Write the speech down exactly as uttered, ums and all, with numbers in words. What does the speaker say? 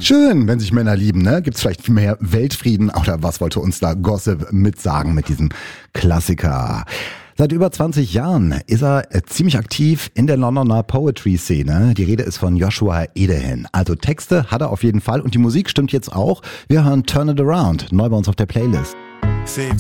Schön, wenn sich Männer lieben, ne? Gibt's vielleicht mehr Weltfrieden? Oder was wollte uns da Gossip mitsagen mit diesem Klassiker? Seit über zwanzig Jahren ist er ziemlich aktiv in der Londoner Poetry-Szene. Die Rede ist von Joshua Edehan. Also Texte hat er auf jeden Fall und die Musik stimmt jetzt auch. Wir hören Turn It Around, neu bei uns auf der Playlist. See